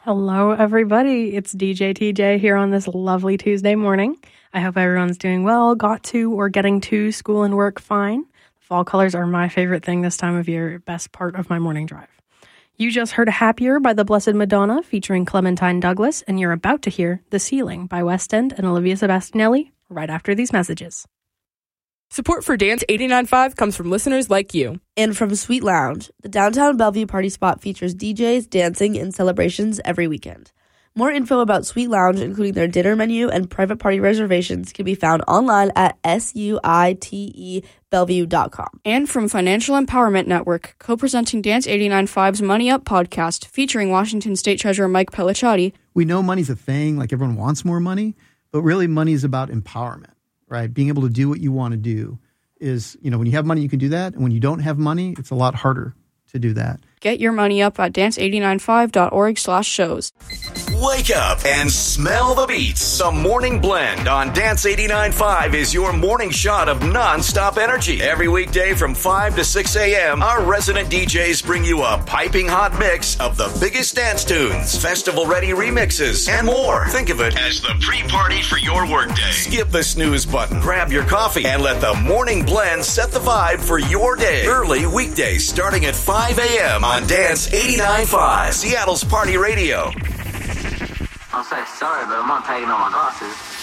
Hello, everybody. It's DJ TJ here on this lovely Tuesday morning. I hope everyone's doing well, got to or getting to school and work fine. Fall colors are my favorite thing this time of year, best part of my morning drive. You just heard Happier by the Blessed Madonna featuring Clementine Douglas, and you're about to hear The Ceiling by West End and Olivia Sebastianelli right after these messages. Support for Dance 89.5 comes from listeners like you. And from Sweet Lounge. The downtown Bellevue party spot features DJs, dancing, and celebrations every weekend. More info about Sweet Lounge, including their dinner menu and private party reservations, can be found online at suitebellevue.com. And from Financial Empowerment Network, co-presenting Dance 89.5's Money Up podcast, featuring Washington State Treasurer Mike Pelliciotti. We know money's a thing, like everyone wants more money, but really money is about empowerment. Right? Being able to do what you want to do is, when you have money, you can do that. And when you don't have money, it's a lot harder to do that. Get your money up at dance895.org/shows. Wake up and smell the beats. A morning blend on Dance 89.5 is your morning shot of non-stop energy. Every weekday from 5 to 6 a.m., our resident DJs bring you a piping hot mix of the biggest dance tunes, festival-ready remixes, and more. Think of it as the pre-party for your workday. Skip the snooze button, grab your coffee, and let the morning blend set the vibe for your day. Early weekdays starting at 5 a.m. on Dance 89.5, Seattle's Party Radio. I'm so sorry, but I'm not taking on my glasses.